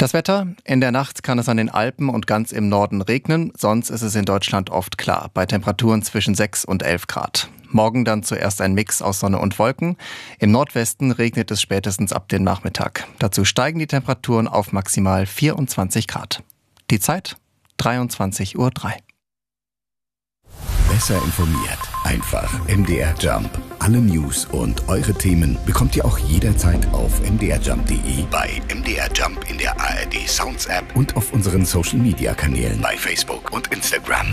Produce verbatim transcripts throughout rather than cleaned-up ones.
Das Wetter: In der Nacht kann es an den Alpen und ganz im Norden regnen, sonst ist es in Deutschland oft klar, bei Temperaturen zwischen sechs und elf Grad. Morgen dann zuerst ein Mix aus Sonne und Wolken. Im Nordwesten regnet es spätestens ab dem Nachmittag. Dazu steigen die Temperaturen auf maximal vierundzwanzig Grad. Die Zeit: dreiundzwanzig Uhr drei. Besser informiert. Einfach M D R Jump. Alle News und eure Themen bekommt ihr auch jederzeit auf m d r jump punkt d e, bei M D R Jump in der A R D Sounds App und auf unseren Social Media Kanälen bei Facebook und Instagram.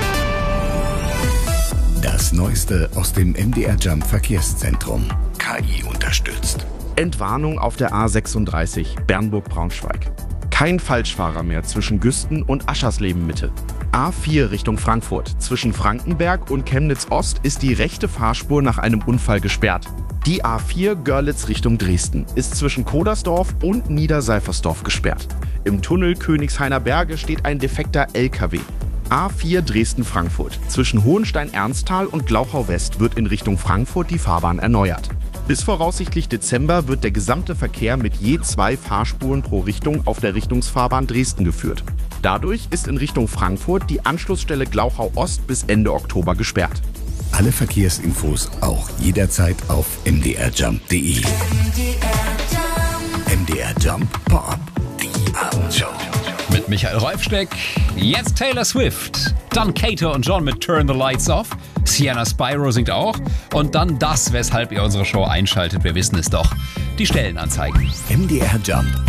Das Neueste aus dem M D R Jump Verkehrszentrum. K I unterstützt. Entwarnung auf der A sechsunddreißig Bernburg-Braunschweig. Kein Falschfahrer mehr zwischen Güsten und Aschersleben Mitte. A vier Richtung Frankfurt. Zwischen Frankenberg und Chemnitz Ost ist die rechte Fahrspur nach einem Unfall gesperrt. Die A vier Görlitz Richtung Dresden ist zwischen Kodersdorf und Niederseifersdorf gesperrt. Im Tunnel Königshainer Berge steht ein defekter L K W. A vier Dresden-Frankfurt. Zwischen Hohenstein-Ernsthal und Glauchau West wird in Richtung Frankfurt die Fahrbahn erneuert. Bis voraussichtlich Dezember wird der gesamte Verkehr mit je zwei Fahrspuren pro Richtung auf der Richtungsfahrbahn Dresden geführt. Dadurch ist in Richtung Frankfurt die Anschlussstelle Glauchau Ost bis Ende Oktober gesperrt. Alle Verkehrsinfos auch jederzeit auf m d r jump punkt d e. M D R Jump Pop, die Abendshow. Mit Michael Rolfsteck, jetzt Taylor Swift, dann Cater und John mit Turn the Lights Off, Sienna Spyro singt auch und dann das, weshalb ihr unsere Show einschaltet, wir wissen es doch, die Stellenanzeigen. M D R Jump